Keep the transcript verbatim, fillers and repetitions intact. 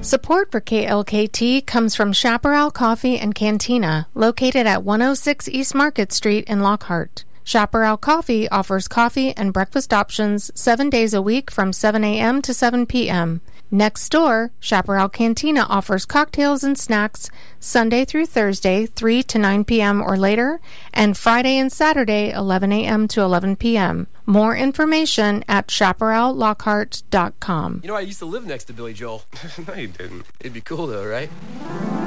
Support for K L K T comes from Chaparral Coffee and Cantina, located at one oh six East Market Street in Lockhart. Chaparral Coffee offers coffee and breakfast options seven days a week from seven a.m. to seven p.m. Next door, Chaparral Cantina offers cocktails and snacks Sunday through Thursday, three to nine p.m. or later, and Friday and Saturday, eleven a.m. to eleven p.m. More information at chaparral lockhart dot com. You know, I used to live next to Billy Joel. No, you didn't. It'd be cool, though, right?